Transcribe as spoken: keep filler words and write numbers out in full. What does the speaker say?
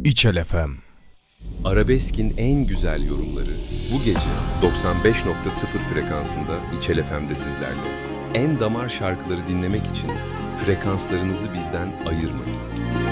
İçel F M. Arabesk'in en güzel yorumları bu gece doksan beş nokta sıfır frekansında İçel F M'de sizlerle. En damar şarkıları dinlemek için frekanslarınızı bizden ayırmayın.